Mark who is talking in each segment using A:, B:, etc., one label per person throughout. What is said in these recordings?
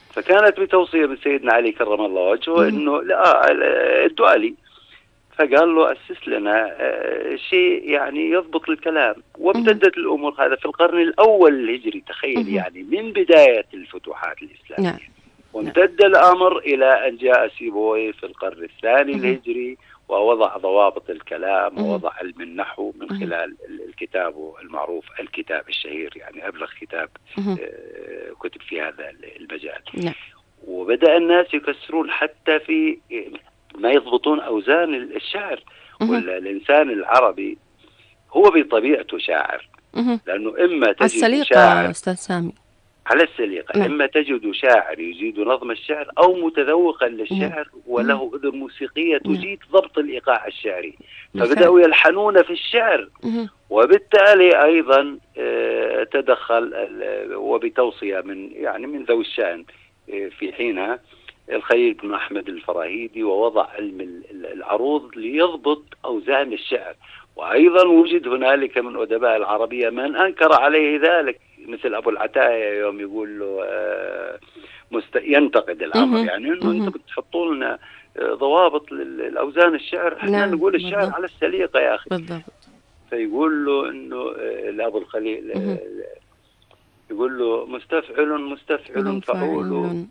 A: فكانت بتوصية من سيدنا علي كرم الله وجهه إنه لا ادوا لي. فقال له أسس لنا شيء يعني يضبط الكلام. وامتدت الأمور هذا في القرن الأول الهجري، تخيل يعني من بداية الفتوحات الإسلامية.
B: نعم.
A: وامتد الأمر إلى أن جاء سيبويه في القرن الثاني الهجري ووضع ضوابط الكلام ووضع علم النحو من خلال الكتاب المعروف، الكتاب الشهير، يعني أبلغ كتاب كتب في هذا المجال.
B: نعم.
A: وبدأ الناس يكسرون حتى في ما يضبطون أوزان الشعر. والإنسان العربي هو بطبيعته شاعر، لأنه إما تجد شاعر
B: أستاذ سامي
A: على السليقة.
B: نعم.
A: إما تجد شاعر يجيد نظم الشعر، أو متذوقا للشعر وله أذن موسيقية تجيد ضبط الإيقاع الشعري. فبدأوا يلحنون في الشعر، وبالتالي أيضا تدخل وبتوصية من ذوي الشأن في حينها الخليل بن أحمد الفراهيدي، ووضع علم العروض ليضبط أوزان الشعر. وأيضا وجد هنالك من أدباء العربية من أنكر عليه ذلك، مثل أبو العتاية يوم يقول له ينتقد الأمر، يعني إنه أنتم بتحطوا لنا ضوابط للأوزان الشعر، احنا
B: نعم.
A: نقول الشعر
B: بالضبط.
A: على السليقة يا أخي.
B: بالضبط.
A: فيقول له إنه لأبو الخليل يقول له مستفعل فعول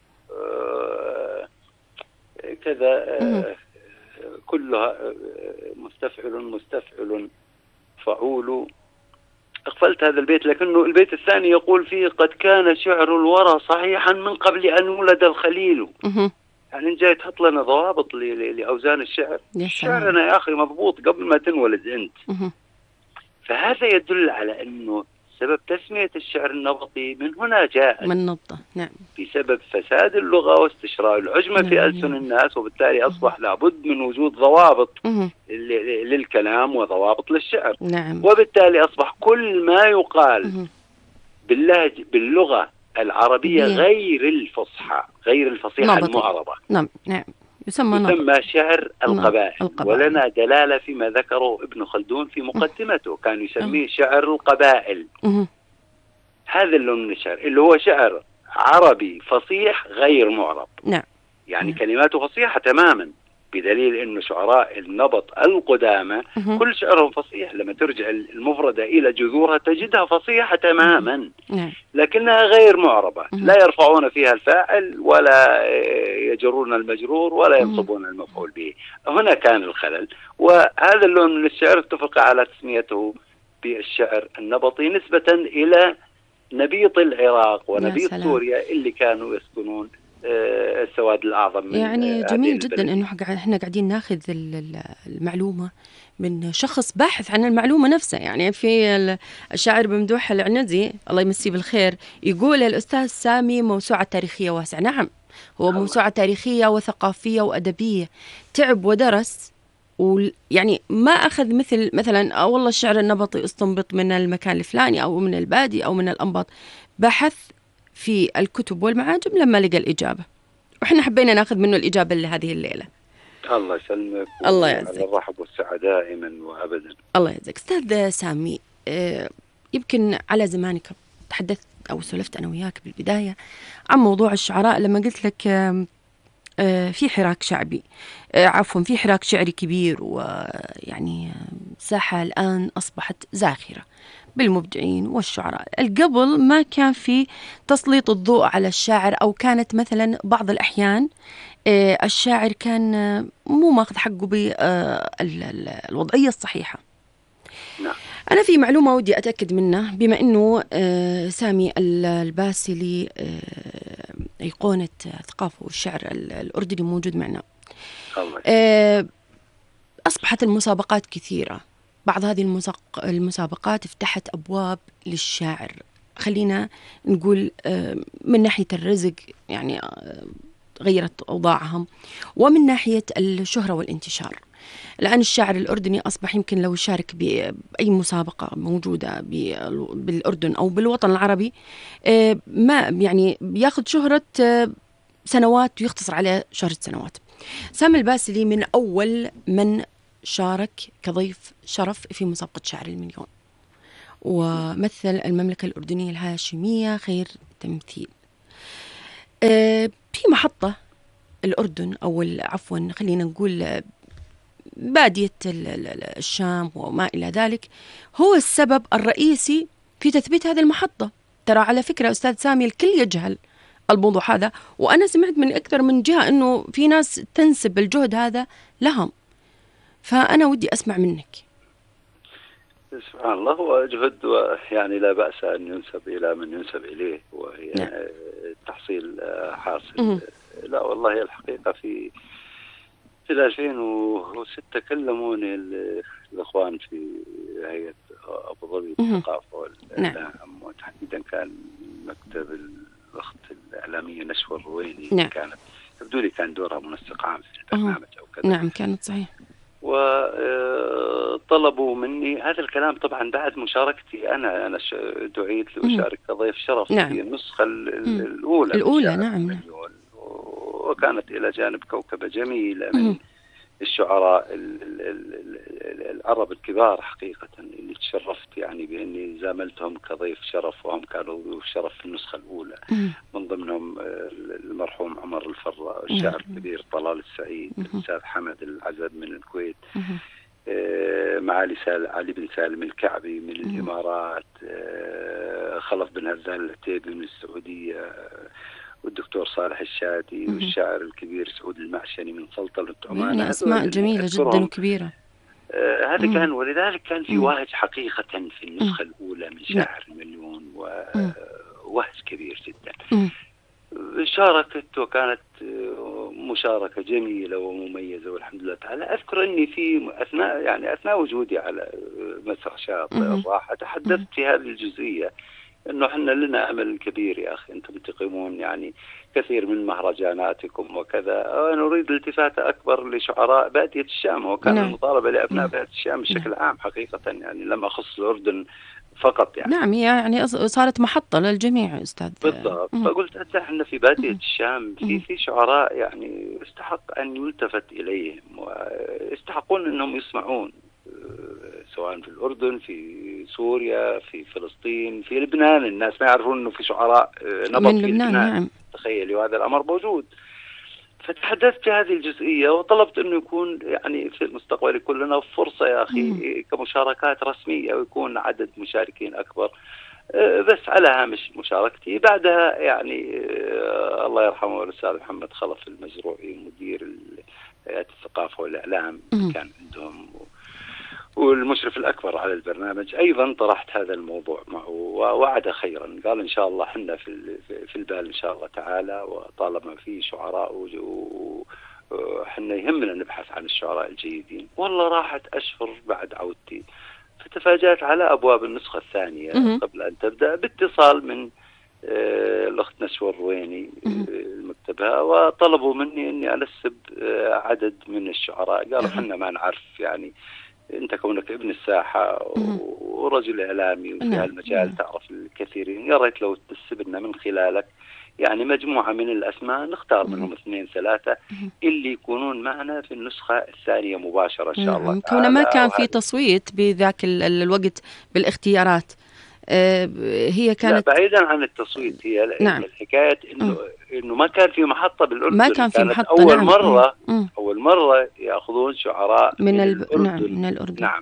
A: كذا كلها مستفعل فعول. أغفلت هذا البيت، لكنه البيت الثاني يقول فيه قد كان شعر الورى صحيحا من قبل أن يولد الخليل. يعني جاي تحط لنا ضوابط لأوزان الشعر. شعرنا يا أخي مضبوط قبل ما تنولد أنت. فهذا يدل على أنه سبب تسمية الشعر النبطي من هنا جاء،
B: من نبطة. نعم.
A: بسبب فساد اللغة واستشراء العجمة في ألسن الناس، وبالتالي أصبح لابد من وجود ضوابط للكلام وضوابط للشعر.
B: نعم.
A: وبالتالي أصبح كل ما يقال باللغة العربية غير الفصحى، غير الفصيحة المعربة،
B: نعم.
A: يسمى شعر القبائل. ولنا دلالة فيما ذكره ابن خلدون في مقدمته، كان يسميه شعر القبائل. هذا اللون من الشعر اللي هو شعر عربي فصيح غير معرب.
B: نعم.
A: يعني كلماته فصيحة تماما، بدليل أنه شعراء النبط القدامى كل شعرهم فصيح. لما ترجع المفردة إلى جذورها تجدها فصيحة تماما، لكنها غير معربة. لا يرفعون فيها الفاعل ولا يجرون المجرور ولا ينصبون المفعول به. هنا كان الخلل. وهذا اللون من الشعر اتفق على تسميته بالشعر النبطي نسبة إلى نبيط العراق ونبيط سوريا اللي كانوا يسكنون السواد الأعظم من
B: يعني جميل جدا أنه إحنا قاعدين ناخذ المعلومة من شخص باحث عن المعلومة نفسها. يعني في الشاعر بمدوح العنزي الله يمسيه بالخير يقول الأستاذ سامي موسوعة تاريخية واسعة. نعم، هو موسوعة تاريخية وثقافية وأدبية، تعب ودرس، ويعني ما أخذ مثلا والله الشعر النبطي استنبط من المكان الفلاني أو من البادي أو من الأنباط. بحث في الكتب والمعاجم لما لقى الإجابة، وإحنا حبينا ناخذ منه الإجابة لهذه الليلة.
A: الله يسلمك.
B: الله يعزك.
A: على الرحب والسعة دائما وأبدا.
B: الله يعزك. أستاذ سامي، يمكن على زمانك تحدثت أو سولفت أنا وياك بالبداية عن موضوع الشعراء، لما قلت لك في حراك شعبي، عفوا في حراك شعري كبير، ويعني ساحة الآن أصبحت زاخرة بالمبدعين والشعراء. قبل ما كان في تسليط الضوء على الشاعر، أو كانت مثلا بعض الأحيان الشاعر كان مو ماخذ حقه بالوضعية الصحيحة.
A: نعم.
B: أنا في معلومة ودي أتأكد منها، بما أنه سامي الباسلي أيقونة الثقافة والشعر الأردني موجود معنا. أصبحت المسابقات كثيرة، بعض هذه المسابقات افتحت أبواب للشاعر، خلينا نقول من ناحية الرزق يعني غيرت أوضاعهم، ومن ناحية الشهرة والانتشار. الآن الشاعر الأردني أصبح يمكن لو يشارك بأي مسابقة موجودة بالأردن أو بالوطن العربي ما يعني بياخذ شهرة سنوات ويختصر عليه شهرة سنوات. سامي الباسلي من أول من شارك كضيف شرف في مسابقة شعر المليون، ومثل المملكة الأردنية الهاشمية خير تمثيل. في محطة الأردن أو عفوا خلينا نقول بادية الشام وما إلى ذلك هو السبب الرئيسي في تثبيت هذه المحطة. ترى على فكرة أستاذ سامي الكل يجهل الموضوع هذا، وأنا سمعت من أكثر من جهة أنه في ناس تنسب الجهد هذا لهم، فأنا ودي أسمع منك.
A: سبحان الله، هو جهد يعني لا بأس أن ينسب إلى من ينسب إليه، وهي تحصيل حاصل. لا والله الحقيقة في 2006 كلموني الإخوان في هيئة أبو ظبي للثقافة والإعلام، وتحديدا كان مكتب الأخت الإعلامية نشوى الرويني. كانت تبدو لي كان دورها منسق عام في البرنامج أو كذا.
B: نعم كانت صحيح.
A: وطلبوا مني هذا الكلام طبعا بعد مشاركتي أنا دعيت لأشارك كضيف شرف في النسخة الأولى.
B: نعم.
A: وكانت إلى جانب كوكبة جميلة من الشعراء العرب الكبار حقيقة، اللي تشرفت يعني بأني زاملتهم كضيف شرف، وهم كانوا ضيوف شرف في النسخة الأولى. من ضمنهم المرحوم عمر الفرة، الشاعر الكبير طلال السعيد، الأستاذ حمد العزب من الكويت، معالي علي بن سالم الكعبي من الإمارات، خلف بن هزال العتيبي من السعودية، والدكتور صالح الشادي، والشاعر الكبير سعود المعشني من سلطنة عمان.
B: يعني أسماء جميلة جدا وكبيرة.
A: هذا كان، ولذلك كان في وهج حقيقة في النسخة الأولى من شاعر المليون، وهج كبير جدا. شاركت وكانت مشاركة جميلة ومميزة والحمد لله تعالى. أذكر أني في أثناء وجودي على مسرح شاطئ الراحة تحدثت في هذه الجزئية، انه احنا لنا امل كبير يا اخي، انتم تقيمون يعني كثير من مهرجاناتكم وكذا، نريد التفاتة اكبر لشعراء بادية الشام، وكان المطالبة لابناء بادية الشام بشكل عام حقيقة، يعني لم اخص الاردن فقط يعني.
B: نعم، يعني صارت محطة للجميع استاذ.
A: بالضبط. فقلت احنا في بادية الشام في شعراء يعني يستحق ان يلتفت اليهم، ويستحقون انهم يسمعون، سواء في الأردن، في سوريا، في فلسطين، في لبنان. الناس ما يعرفون أنه في شعراء نبط في لبنان.
B: نعم.
A: تخيلوا هذا الأمر موجود. فتحدثت في هذه الجزئية، وطلبت أنه يكون يعني في المستقبل يكون لنا فرصة يا أخي كمشاركات رسمية، ويكون عدد مشاركين أكبر، بس على هامش مشاركتي. بعدها يعني الله يرحمه الأستاذ محمد خلف المزروعي مدير هيئة الثقافة والإعلام كان عندهم، والمشرف الأكبر على البرنامج أيضا طرحت هذا الموضوع معه، ووعد خيرا. قال إن شاء الله حنا في البال إن شاء الله تعالى، وطالما في شعراء حنا يهمنا نبحث عن الشعراء الجيدين. والله راحت أشهر بعد عودتي، فتفاجأت على أبواب النسخة الثانية قبل أن تبدأ باتصال من الأخت نشوى الرويني المكتبها، وطلبوا مني أني أنسب عدد من الشعراء. قالوا حنا ما نعرف، يعني أنت كونك ابن الساحة ورجل إعلامي وفي هالمجال تعرف الكثيرين، يا ريت لو تنسب لنا من خلالك يعني مجموعة من الأسماء، نختار منهم 2-3 اللي يكونون معنا في النسخة الثانية مباشرة إن شاء الله.
B: كون ما كان في تصويت بذاك الوقت بالاختيارات، هي كانت
A: بعيدا عن التصويت، هي الحكاية إنه ما كان في محطة بالأردن،
B: ما كان في محطة.
A: أول مرة يأخذون شعراء من الأردن.
B: من الأردن.
A: نعم.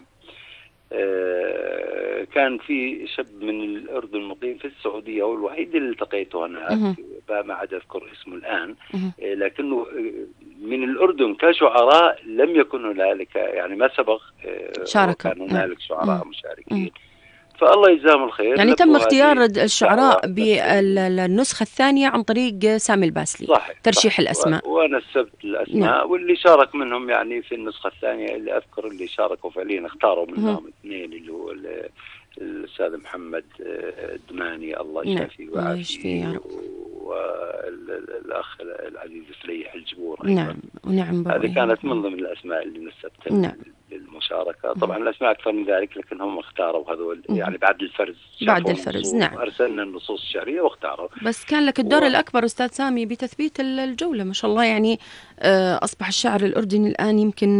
A: كان في شاب من الأردن مقيم في السعودية، والوحيد اللي التقيته أنا ما عاد أذكر اسمه الآن، لكنه من الأردن كشعراء لم يكن هنالك، يعني ما سبق
B: شاركوا.
A: كان هنالك شعراء مشاركين. فالله يجزاهم الخير.
B: يعني تم اختيار الشعراء بالنسخة الثانية عن طريق سامي الباسلي.
A: صحيح.
B: ترشيح الأسماء.
A: وأنا نسبت الأسماء. واللي شارك منهم يعني في النسخة الثانية اللي أذكر اللي شاركوا فعليا اختاروا منهم 2، اللي هو الأستاذ محمد الدماني الله يشفيه ويعافيه، والأخ العزيز فليح الجبور.
B: نعم.
A: هذه كانت من ضمن الأسماء اللي نسبتها للمشاركة. طبعا الأسماء أكثر من ذلك، لكن هم اختاروا هذول يعني بعد الفرز.
B: نعم.
A: أرسلنا النصوص الشعرية واختاروا.
B: بس كان لك الدور الأكبر أستاذ سامي بتثبيت الجولة، ما شاء الله. يعني أصبح الشاعر الأردني الآن يمكن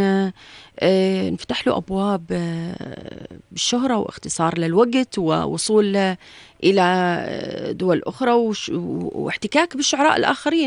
B: انفتح له أبواب بالشهرة واختصار للوقت ووصول إلى دول أخرى واحتكاك بالشعراء الآخرين.